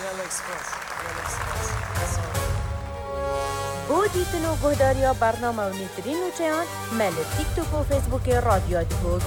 بو دیتن و گهداریا برنامه و نیترین و چیان مل تیک توک و فیسبوک رادیو دگو